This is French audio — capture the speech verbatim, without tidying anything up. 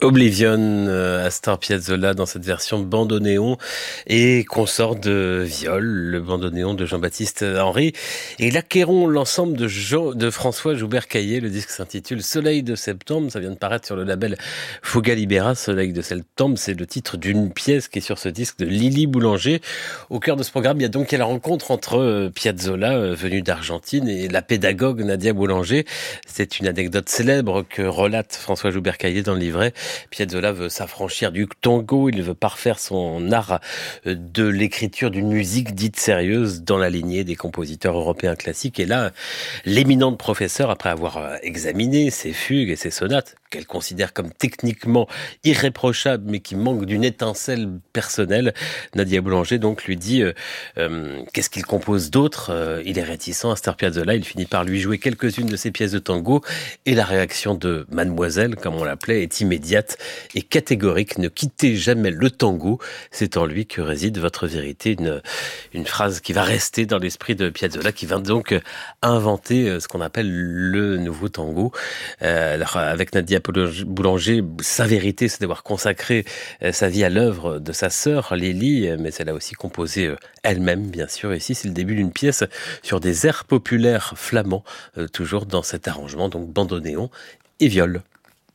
Oblivion, euh, Astor Piazzolla dans cette version bandoneon et consort de viol, le bandoneon de Jean-Baptiste Henry. Et l'Acquéron, l'ensemble de, Jean, de François Joubert-Caillé. Le disque s'intitule Soleil de septembre. Ça vient de paraître sur le label Fuga Libera. Soleil de septembre, c'est le titre d'une pièce qui est sur ce disque de Lily Boulanger. Au cœur de ce programme, il y a donc la rencontre entre Piazzolla, venu d'Argentine, et la pédagogue Nadia Boulanger. C'est une anecdote célèbre que relate François Joubert-Caillé dans le livret. Piazzolla veut s'affranchir du tango, il veut parfaire son art de l'écriture d'une musique dite sérieuse dans la lignée des compositeurs européens classiques. Et là, l'éminente professeure, après avoir examiné ses fugues et ses sonates, qu'elle considère comme techniquement irréprochables, mais qui manquent d'une étincelle personnelle, Nadia Boulanger donc lui dit euh, euh, qu'est-ce qu'il compose d'autre. euh, Il est réticent, Astor Piazzolla. Il finit par lui jouer quelques-unes de ses pièces de tango, et la réaction de Mademoiselle, comme on l'appelait, est immédiate et catégorique. Ne quittez jamais le tango, c'est en lui que réside votre vérité. Une, une phrase qui va rester dans l'esprit de Piazzolla, qui va donc inventer ce qu'on appelle le nouveau tango. Euh, alors avec Nadia Boulanger, sa vérité, c'est d'avoir consacré sa vie à l'œuvre de sa sœur Lily, mais elle a aussi composé elle-même, bien sûr. Ici, c'est le début d'une pièce sur des airs populaires flamands, toujours dans cet arrangement, donc bandoneon et viol.